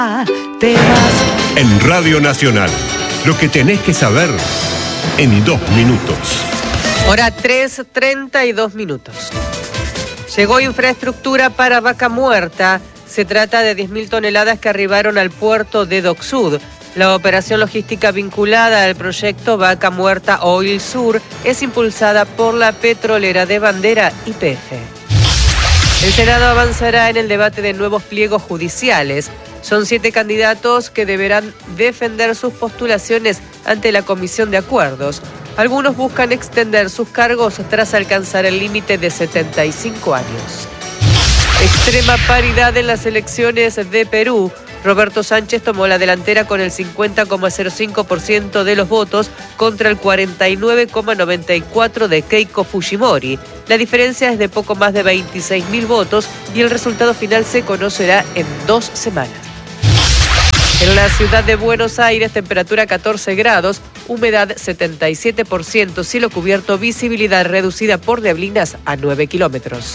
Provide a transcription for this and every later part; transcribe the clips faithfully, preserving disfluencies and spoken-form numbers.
Te vas. En Radio Nacional, lo que tenés que saber en dos minutos. Hora tres, treinta y dos minutos. Llegó infraestructura para Vaca Muerta. Se trata de diez mil toneladas que arribaron al puerto de Dock Sud. La operación logística vinculada al proyecto Vaca Muerta Oil Sur es impulsada por la petrolera de bandera Y P F. El Senado avanzará en el debate de nuevos pliegos judiciales. Son siete candidatos que deberán defender sus postulaciones ante la Comisión de Acuerdos. Algunos buscan extender sus cargos tras alcanzar el límite de setenta y cinco años. Extrema paridad en las elecciones de Perú. Roberto Sánchez tomó la delantera con el cincuenta coma cero cinco por ciento de los votos contra el cuarenta y nueve coma noventa y cuatro por ciento de Keiko Fujimori. La diferencia es de poco más de veintiséis mil votos y el resultado final se conocerá en dos semanas. En la ciudad de Buenos Aires, temperatura catorce grados, humedad setenta y siete por ciento, cielo cubierto, visibilidad reducida por neblinas a nueve kilómetros.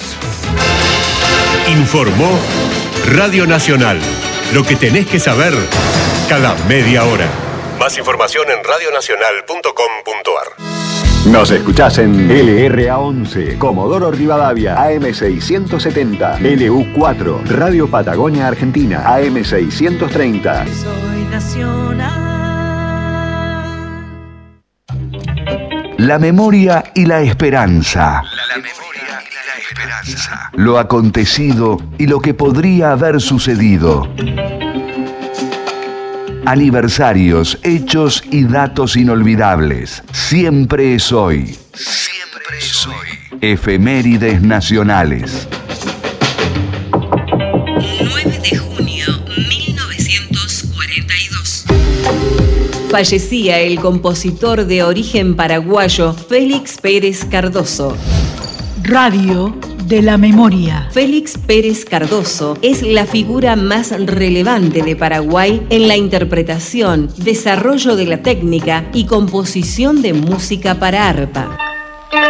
Informó Radio Nacional. Lo que tenés que saber cada media hora. Más información en radio nacional punto com punto a r. Nos escuchás en L R A once, Comodoro Rivadavia, A M seiscientos setenta, L U cuatro, Radio Patagonia Argentina, A M seiscientos treinta. Soy nacional. La memoria y la esperanza. La memoria y la esperanza. Lo acontecido y lo que podría haber sucedido. Aniversarios, hechos y datos inolvidables. Siempre es hoy. Siempre es hoy. Efemérides nacionales. nueve de junio mil novecientos cuarenta y dos. Fallecía el compositor de origen paraguayo Félix Pérez Cardoso. Radio de la memoria. Félix Pérez Cardoso es la figura más relevante de Paraguay en la interpretación, desarrollo de la técnica y composición de música para arpa.